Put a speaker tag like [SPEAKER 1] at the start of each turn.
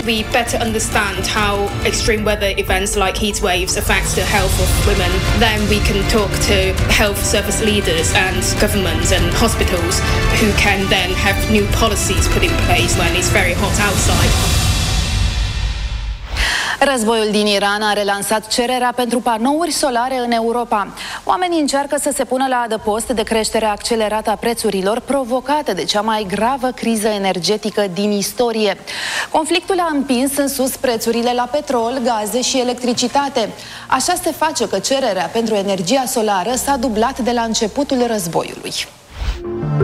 [SPEAKER 1] we better understand how extreme weather events like heat waves affect the health of women, then we can talk to health service leaders and governments and hospitals who can then have new policies put in place when it's very hot outside.
[SPEAKER 2] Războiul din Iran a relansat cererea pentru panouri solare în Europa. Oamenii încearcă să se pună la adăpost de creșterea accelerată a prețurilor provocată de cea mai gravă criză energetică din istorie. Conflictul a împins în sus prețurile la petrol, gaze și electricitate. Așa se face că cererea pentru energia solară s-a dublat de la începutul războiului.